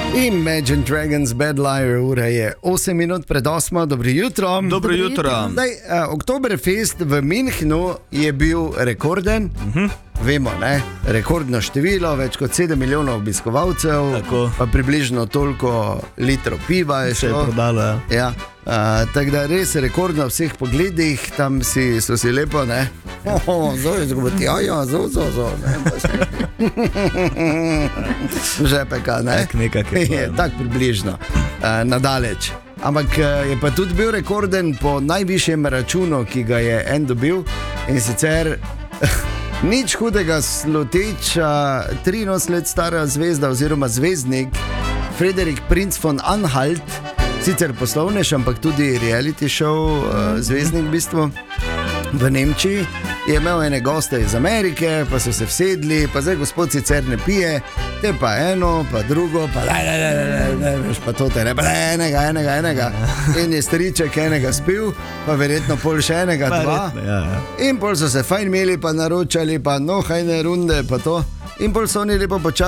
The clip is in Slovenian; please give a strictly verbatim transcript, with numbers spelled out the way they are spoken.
Imagine Dragons, Bad Liar, ura je osem minut pred osmo, dobro jutro. Dobro jutro. Zdaj, uh, Oktoberfest v Münchnu je bil rekorden, uh-huh. Vemo, ne? Rekordno število, več kot sedem milijonov obiskovalcev, Tako. Pa približno toliko litrov piva je Se je šlo. prodalo, ja. Ja, uh, tako da res rekordno v vseh pogledih, tam si, so si lepo, ne? Oho, zelo je zgoditi, ja, ja, zelo, zelo, zelo, ne? Žepeka, ne? Tak nekak je to, je. ja. Tak približno, uh, nadaleč. Ampak uh, je pa tudi bil rekorden po najvišjem računu, ki ga je en dobil, in sicer nič hudega sluteča, triinosemdeset let stara zvezda oziroma zvezdnik Frederik Prinz von Anhalt, sicer poslovnež, ampak tudi reality show, uh, zvezdnik v bistvu, v Nemčiji, je imel ene goste iz Amerike, pa so se vsedli, pa zdaj gospod sicer ne pije, te pa eno, pa drugo, pa le, le, le, le, le, veš, pa to te ne, pa le, enega, enega, enega. In je striček enega spil, pa verjetno pol še enega, dva. Ja, ja. In pol so se fajn imeli, pa naročali, pa no, hajne runde, pa to. In pol so oni lepo počasi